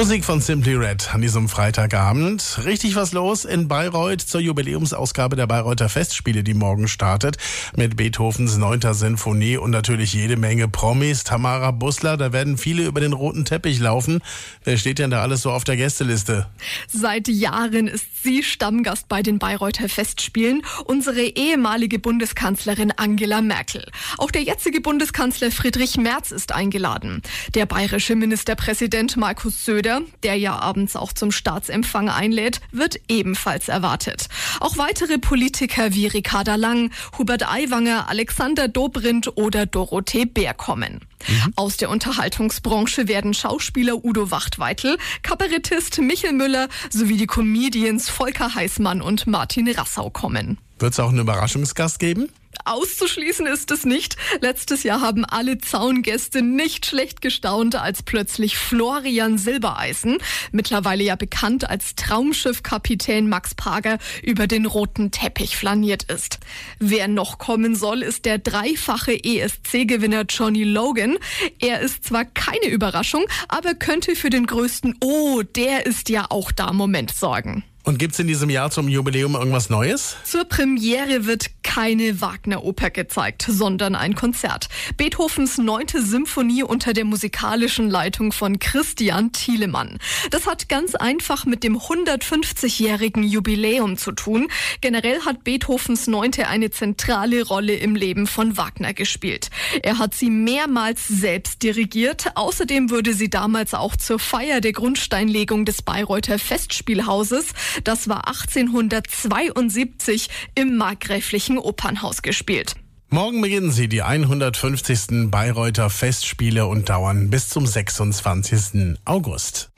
Musik von Simply Red an diesem Freitagabend. Richtig was los in Bayreuth zur Jubiläumsausgabe der Bayreuther Festspiele, die morgen startet. Mit Beethovens 9. Sinfonie und natürlich jede Menge Promis. Tamara Bussler, da werden viele über den roten Teppich laufen. Wer steht denn da alles so auf der Gästeliste? Seit Jahren ist sie Stammgast bei den Bayreuther Festspielen, unsere ehemalige Bundeskanzlerin Angela Merkel. Auch der jetzige Bundeskanzler Friedrich Merz ist eingeladen. Der bayerische Ministerpräsident Markus Söder, der ja abends auch zum Staatsempfang einlädt, wird ebenfalls erwartet. Auch weitere Politiker wie Ricarda Lang, Hubert Aiwanger, Alexander Dobrindt oder Dorothee Bär kommen. Aus der Unterhaltungsbranche werden Schauspieler Udo Wachtweitel, Kabarettist Michel Müller sowie die Comedians Volker Heißmann und Martin Rassau kommen. Wird es auch einen Überraschungsgast geben? Auszuschließen ist es nicht. Letztes Jahr haben alle Zaungäste nicht schlecht gestaunt, als plötzlich Florian Silbereisen, mittlerweile ja bekannt als Traumschiffkapitän Max Pager, über den roten Teppich flaniert ist. Wer noch kommen soll, ist der dreifache ESC-Gewinner Johnny Logan. Er ist zwar keine Überraschung, aber könnte für den größten "Oh, der ist ja auch da" Moment sorgen. Und gibt's in diesem Jahr zum Jubiläum irgendwas Neues? Zur Premiere wird keine Wagner-Oper gezeigt, sondern ein Konzert. Beethovens 9. Symphonie unter der musikalischen Leitung von Christian Thielemann. Das hat ganz einfach mit dem 150-jährigen Jubiläum zu tun. Generell hat Beethovens 9. eine zentrale Rolle im Leben von Wagner gespielt. Er hat sie mehrmals selbst dirigiert. Außerdem wurde sie damals auch zur Feier der Grundsteinlegung des Bayreuther Festspielhauses, das war 1872, im markgräflichen Opernhaus gespielt. Morgen beginnen sie, die 150. Bayreuther Festspiele, und dauern bis zum 26. August.